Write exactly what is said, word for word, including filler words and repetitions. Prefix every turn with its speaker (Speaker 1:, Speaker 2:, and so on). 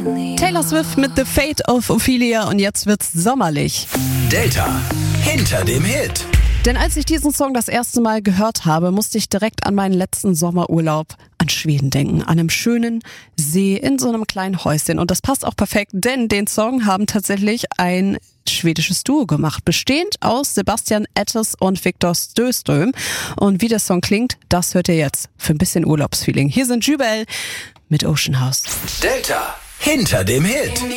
Speaker 1: Taylor Swift mit The Fate of Ophelia und jetzt wird's sommerlich.
Speaker 2: Delta hinter dem Hit.
Speaker 1: Denn als ich diesen Song das erste Mal gehört habe, musste ich direkt an meinen letzten Sommerurlaub an Schweden denken. An einem schönen See in so einem kleinen Häuschen. Und das passt auch perfekt, denn den Song haben tatsächlich ein schwedisches Duo gemacht, bestehend aus Sebastian Ettes und Viktor Stöström. Und wie der Song klingt, das hört ihr jetzt für ein bisschen Urlaubsfeeling. Hier sind Jubel mit Ocean House.
Speaker 2: Delta hinter dem Hit.